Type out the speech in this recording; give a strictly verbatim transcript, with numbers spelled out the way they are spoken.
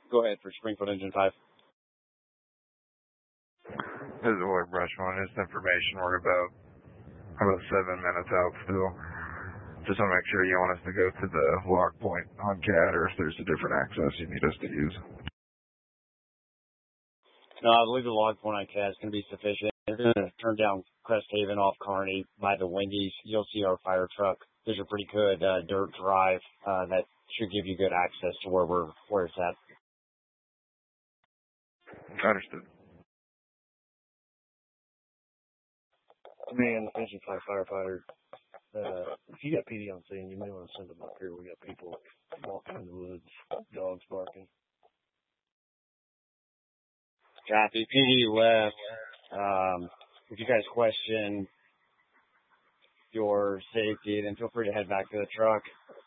Go ahead for Springfield Engine five. This is Lloyd Brushman. Just information. We're about about seven minutes out still. Just want to make sure you want us to go to the lock point on C A D, or if there's a different access you need us to use. No, I believe the log point on C A D is going to be sufficient. You're going to turn down Crest Haven off Kearney by the Wendy's. You'll see our fire truck. There's a pretty good uh, dirt drive uh, that should give you good access to where we're where it's at. Understood. Man, the Engine five firefighter. Uh, if you got P D on scene, you may want to send them up here. We got people walking in the woods, dogs barking. Copy. P D left. Um, if you guys question your safety, then feel free to head back to the truck.